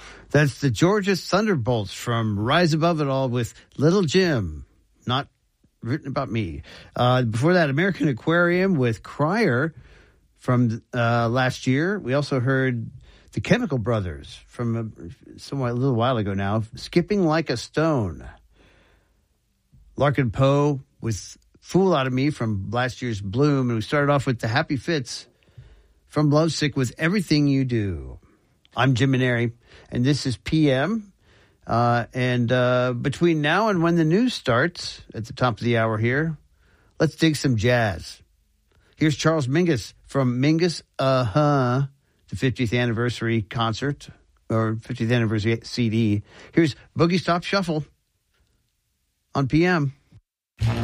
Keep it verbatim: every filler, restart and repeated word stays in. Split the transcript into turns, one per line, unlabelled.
That's the Georgia Thunderbolts from Rise Above It All with Little Jim, not written about me. Uh, before that, American Aquarium with Crier from uh, last year. We also heard the Chemical Brothers from a, somewhat a little while ago now, Skipping Like a Stone. Larkin Poe with Fool Out of Me from last year's Bloom. And we started off with the Happy Fits from Lovesick with Everything You Do. I'm Jim Maneri, and this is P M. Uh, and uh, between now and when the news starts at the top of the hour here, let's dig some jazz. Here's Charles Mingus from Mingus Uh-Huh, the fiftieth anniversary concert, or fiftieth anniversary C D. Here's Boogie Stop Shuffle on P M.